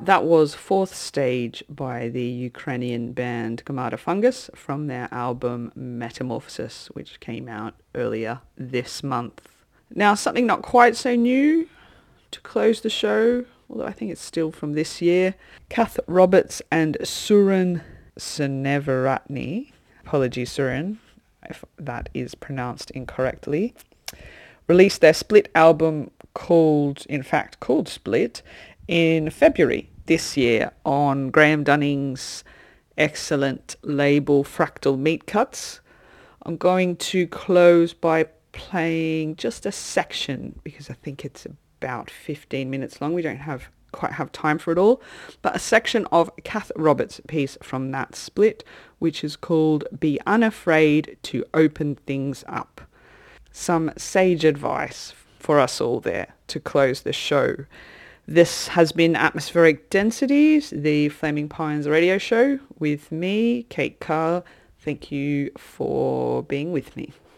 That was Fourth Stage by the Ukrainian band Gamada Fungus from their album Metamorphosis, which came out earlier this month. Now, something not quite so new to close the show, although I think it's still from this year. Kath Roberts and Surin Seneveratni, apologies Surin if that is pronounced incorrectly, released their Split album called Split in February this year on Graham Dunning's excellent label Fractal Meat Cuts. I'm going to close by playing just a section because I think it's about 15 minutes long. We don't quite have time for it all, but a section of Kath Roberts' piece from that split, which is called Be Unafraid to Open Things Up. Some sage advice for us all there to close the show. This has been Atmospheric Densities, the Flaming Pines radio show with me, Kate Carr. Thank you for being with me.